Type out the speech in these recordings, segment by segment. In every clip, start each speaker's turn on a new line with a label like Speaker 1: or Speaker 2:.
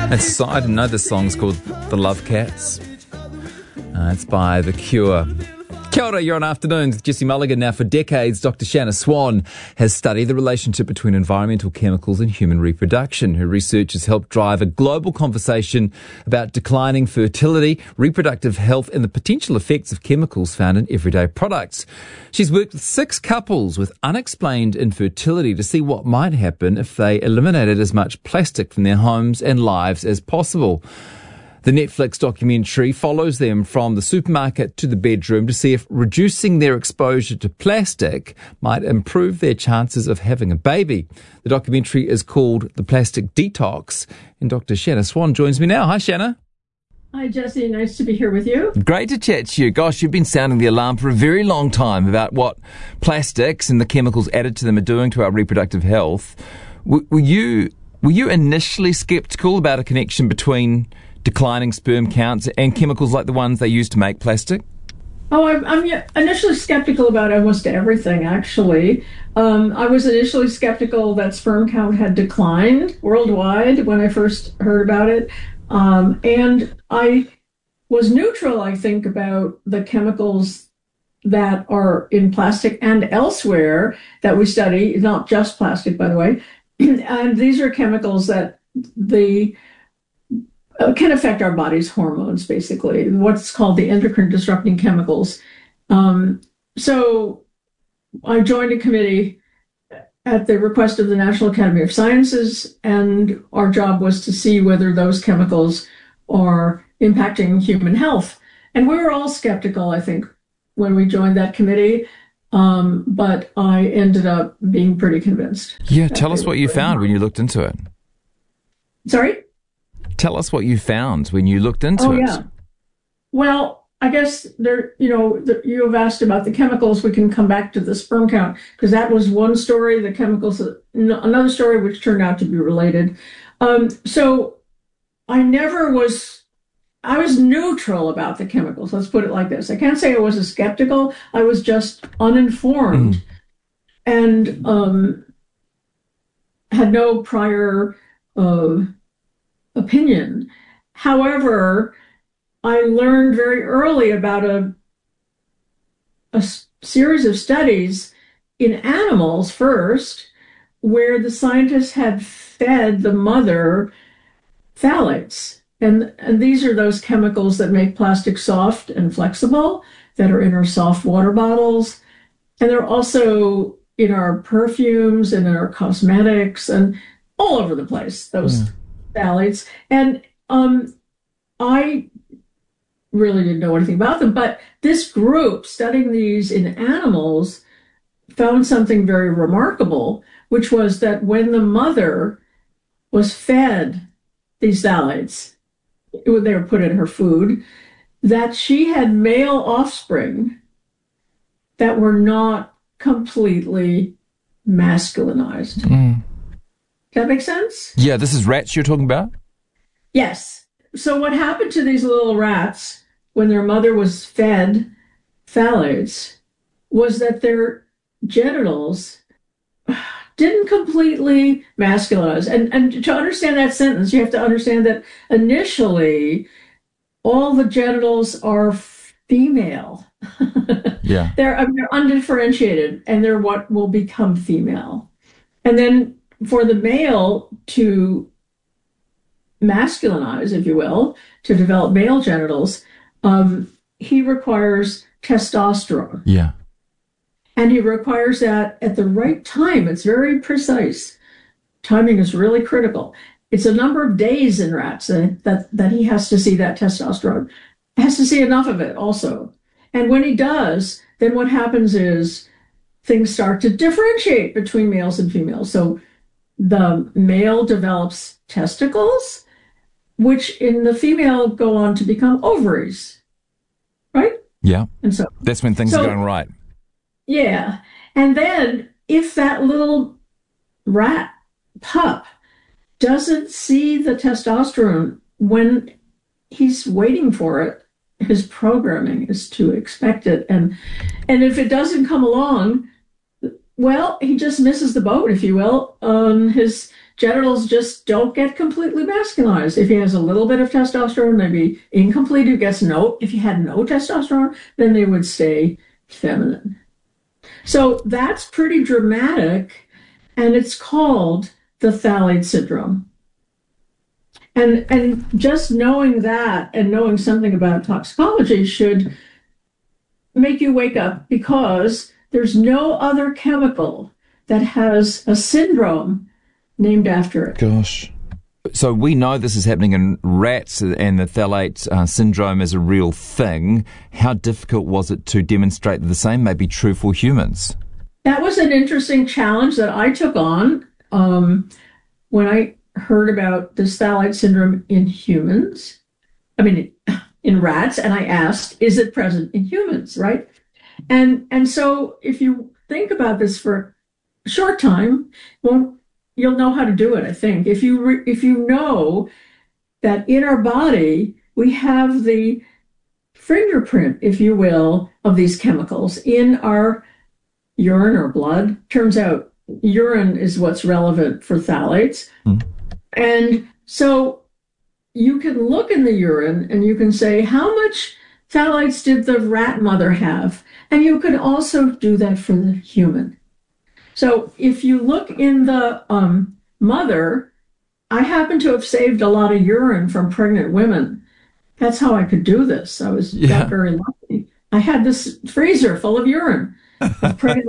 Speaker 1: I didn't know this song's called The Love Cats. It's by The Cure. Kia ora, you're on Afternoons with Jesse Mulligan. Now, for decades, Dr. Shanna Swan has studied the relationship between environmental chemicals and human reproduction. Her research has helped drive a global conversation about declining fertility, reproductive health, and the potential effects of chemicals found in everyday products. She's worked with 6 couples with unexplained infertility to see what might happen if they eliminated as much plastic from their homes and lives as possible. The Netflix documentary follows them from the supermarket to the bedroom to see if reducing their exposure to plastic might improve their chances of having a baby. The documentary is called The Plastic Detox, and Dr. Shanna Swan joins me now. Hi, Shanna.
Speaker 2: Hi, Jesse. Nice to be here with you.
Speaker 1: Great to chat to you. Gosh, you've been sounding the alarm for a very long time about what plastics and the chemicals added to them are doing to our reproductive health. Were you initially sceptical about a connection between declining sperm counts and chemicals like the ones they use to make plastic?
Speaker 2: Oh, I'm initially skeptical about almost everything, actually. I was initially skeptical that sperm count had declined worldwide when I first heard about it. And I was neutral, I think, about the chemicals that are in plastic and elsewhere that we study, not just plastic, by the way. And these are chemicals that can affect our body's hormones, basically, what's called the endocrine disrupting chemicals. So I joined a committee at the request of the National Academy of Sciences, and our job was to see whether those chemicals are impacting human health. And we were all skeptical, I think, when we joined that committee, but I ended up being pretty convinced.
Speaker 1: Yeah, tell us what you found when you looked into it.
Speaker 2: Sorry?
Speaker 1: Tell us what you found when you looked into it.
Speaker 2: Yeah. Well, I guess you have asked about the chemicals. We can come back to the sperm count because that was one story. The chemicals, another story, which turned out to be related. So I was neutral about the chemicals. Let's put it like this. I can't say I was skeptical. I was just uninformed and had no prior opinion. However, I learned very early about a series of studies in animals first, where the scientists had fed the mother phthalates. And these are those chemicals that make plastic soft and flexible, that are in our soft water bottles. And they're also in our perfumes and in our cosmetics and all over the place, those phthalates. And I really didn't know anything about them, but this group studying these in animals found something very remarkable, which was that when the mother was fed these phthalates, they were put in her food, that she had male offspring that were not completely masculinized. Does that make sense?
Speaker 1: Yeah, this is rats you're talking about?
Speaker 2: Yes. So what happened to these little rats when their mother was fed phthalates was that their genitals didn't completely masculinize. And to understand that sentence, you have to understand that initially all the genitals are female.
Speaker 1: Yeah.
Speaker 2: They're undifferentiated, and they're what will become female. And then for the male to masculinize, if you will, to develop male genitals, he requires testosterone.
Speaker 1: Yeah.
Speaker 2: And he requires that at the right time. It's very precise. Timing is really critical. It's a number of days in rats that he has to see that testosterone. He has to see enough of it also. And when he does, then what happens is things start to differentiate between males and females. So the male develops testicles, which in the female go on to become ovaries, right?
Speaker 1: Yeah.
Speaker 2: And so
Speaker 1: that's when things are going right.
Speaker 2: Yeah. And then if that little rat pup doesn't see the testosterone when he's waiting for it, his programming is to expect it. And if it doesn't come along, well, he just misses the boat, if you will. His genitals just don't get completely masculinized. If he has a little bit of testosterone, maybe incomplete, if he had no testosterone, then they would stay feminine. So that's pretty dramatic, and it's called the phthalate syndrome. And just knowing that and knowing something about toxicology should make you wake up, because there's no other chemical that has a syndrome named after it.
Speaker 1: Gosh. So we know this is happening in rats, and the phthalate syndrome is a real thing. How difficult was it to demonstrate that the same may be true for humans?
Speaker 2: That was an interesting challenge that I took on when I heard about this phthalate syndrome in humans. In rats, and I asked, is it present in humans, right? And so if you think about this for a short time, well, you'll know how to do it, I think. If you know that in our body, we have the fingerprint, if you will, of these chemicals in our urine or blood. Turns out urine is what's relevant for phthalates. And so you can look in the urine and you can say, how much phthalates did the rat mother have? And you can also do that for the human. So if you look in the mother, I happen to have saved a lot of urine from pregnant women. That's how I could do this. I got very lucky. I had this freezer full of urine of pregnant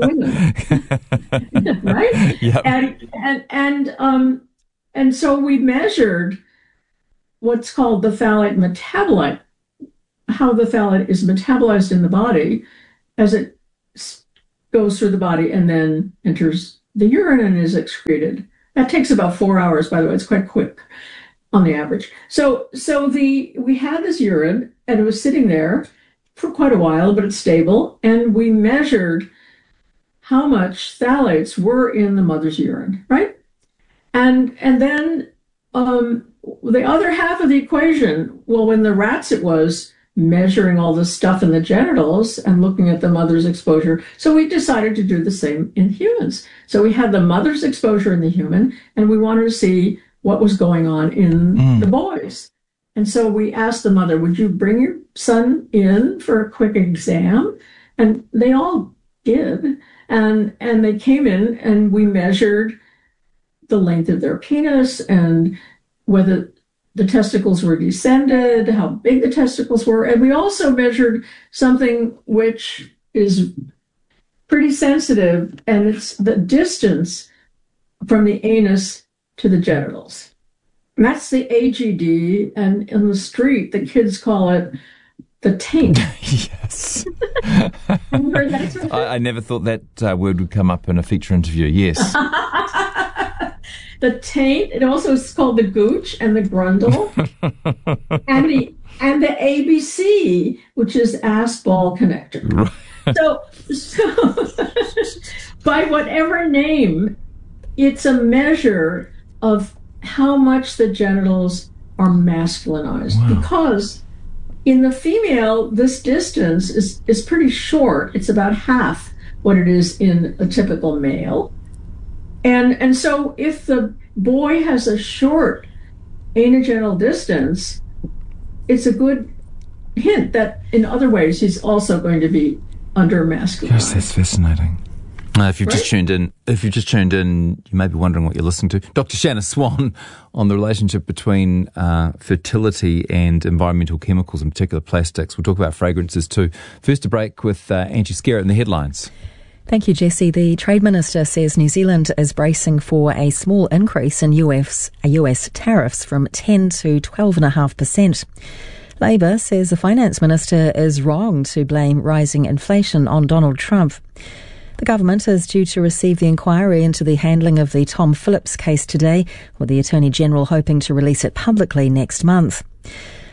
Speaker 2: women, right? Yep. And so we measured what's called the phthalate metabolite, how the phthalate is metabolized in the body as it goes through the body and then enters the urine and is excreted. That takes about 4 hours, by the way. It's quite quick on the average. So we had this urine, and it was sitting there for quite a while, but it's stable. And we measured how much phthalates were in the mother's urine, right? And then the other half of the equation, well, when the rats, it was measuring all the stuff in the genitals and looking at the mother's exposure. So we decided to do the same in humans. So we had the mother's exposure in the human, and we wanted to see what was going on in the boys. And so we asked the mother, would you bring your son in for a quick exam? And they all did. And they came in, and we measured the length of their penis and whether the testicles were descended, how big the testicles were. And we also measured something which is pretty sensitive, and it's the distance from the anus to the genitals. And that's the AGD, and in the street, the kids call it the taint.
Speaker 1: Yes. I never thought that word would come up in a feature interview. Yes.
Speaker 2: The taint. It also is called the gooch and the grundle, and the ABC, which is ass ball connector. Right. So by whatever name, it's a measure of how much the genitals are masculinized. Wow. Because in the female, this distance is pretty short. It's about half what it is in a typical male. And so if the boy has a short anogenital distance, it's a good hint that in other ways he's also going to be under masculinized.
Speaker 1: Yes, that's fascinating. If you've just tuned in, you may be wondering what you're listening to. Dr. Shanna Swan on the relationship between fertility and environmental chemicals, in particular plastics. We'll talk about fragrances too. First, a break with Angie Skerritt in the headlines.
Speaker 3: Thank you, Jesse. The Trade Minister says New Zealand is bracing for a small increase in US tariffs from 10 to 12.5%. Labour says the Finance Minister is wrong to blame rising inflation on Donald Trump. The government is due to receive the inquiry into the handling of the Tom Phillips case today, with the Attorney General hoping to release it publicly next month.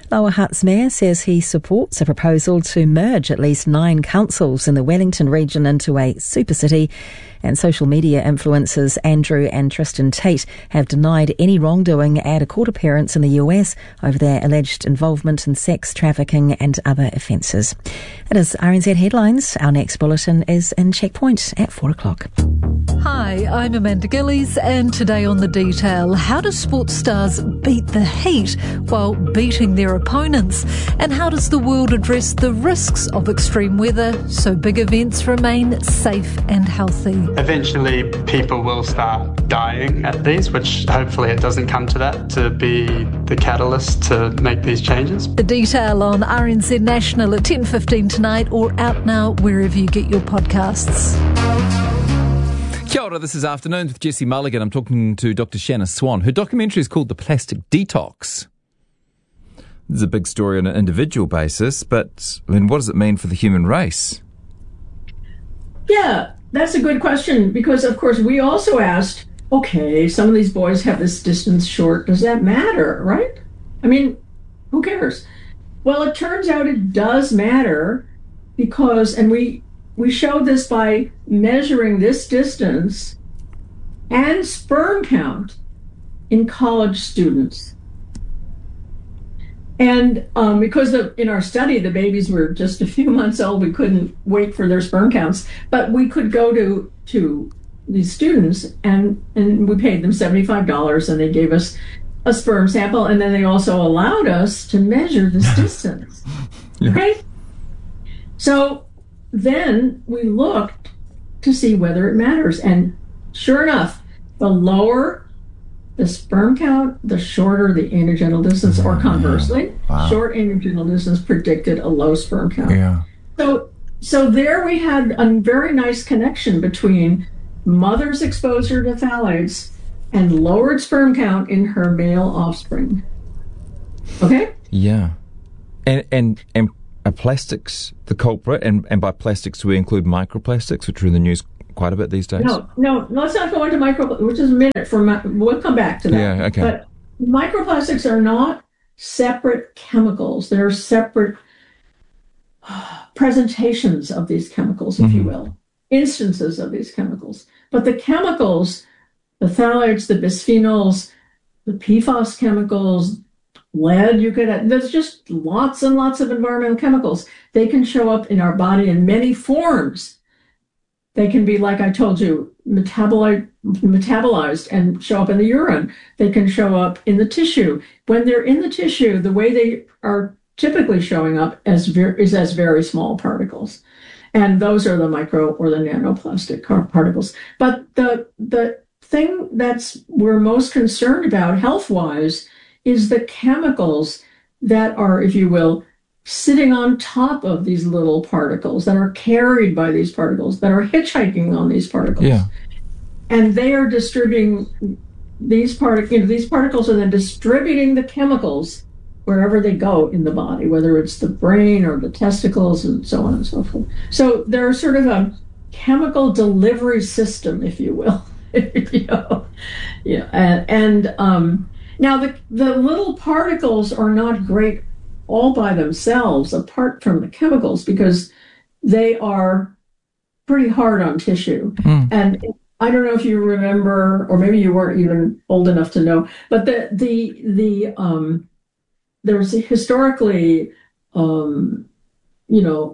Speaker 3: Lower Hutt's mayor says he supports a proposal to merge at least 9 councils in the Wellington region into a super city. And social media influencers Andrew and Tristan Tate have denied any wrongdoing at a court appearance in the US over their alleged involvement in sex trafficking and other offences. It is RNZ Headlines. Our next bulletin is in Checkpoint at 4 o'clock.
Speaker 4: Hi, I'm Amanda Gillies, and today on The Detail, how do sports stars beat the heat while beating their opponents? And how does the world address the risks of extreme weather so big events remain safe and healthy?
Speaker 5: Eventually people will start dying at these, which hopefully it doesn't come to that, to be the catalyst to make these changes.
Speaker 4: The Detail on RNZ National at 10:15 tonight, or out now wherever you get your podcasts.
Speaker 1: Kia ora, this is Afternoons with Jessie Mulligan. I'm talking to Dr. Shanna Swan. Her documentary is called The Plastic Detox. This is a big story on an individual basis, but I mean, what does it mean for the human race?
Speaker 2: Yeah, that's a good question, because, of course, we also asked, okay, some of these boys have this distance short. Does that matter, right? I mean, who cares? Well, it turns out it does matter because, and we showed this by measuring this distance and sperm count in college students. And because in our study, the babies were just a few months old, we couldn't wait for their sperm counts, but we could go to these students and we paid them $75 and they gave us a sperm sample, and then they also allowed us to measure this distance.
Speaker 1: Yeah.
Speaker 2: Okay? So then we looked to see whether it matters. And sure enough, the lower the sperm count, the shorter the anogenital distance, or conversely, short anogenital distance predicted a low sperm count.
Speaker 1: Yeah.
Speaker 2: So there we had a very nice connection between mother's exposure to phthalates and lowered sperm count in her male offspring. Okay?
Speaker 1: Yeah. And are plastics the culprit? And by plastics, do we include microplastics, which are in the news quite a bit these days?
Speaker 2: No, let's not go into which is a minute we'll come back to that.
Speaker 1: Yeah, okay.
Speaker 2: But microplastics are not separate chemicals. They're separate presentations of these chemicals, if you will, instances of these chemicals. But the chemicals, the phthalates, the bisphenols, the PFAS chemicals, lead, there's just lots and lots of environmental chemicals. They can show up in our body in many forms. They can be, like I told you, metabolized and show up in the urine. They can show up in the tissue. When they're in the tissue, the way they are typically showing up is as very small particles. And those are the micro or the nanoplastic particles. But the thing we're most concerned about health-wise is the chemicals that are, if you will, sitting on top of these little particles, that are carried by these particles, that are hitchhiking on these particles.
Speaker 1: Yeah.
Speaker 2: And they are distributing these particles. These particles are then distributing the chemicals wherever they go in the body, whether it's the brain or the testicles and so on and so forth. So they're sort of a chemical delivery system, if you will. Now the little particles are not great all by themselves, apart from the chemicals, because they are pretty hard on tissue. And I don't know if you remember, or maybe you weren't even old enough to know, but there was historically,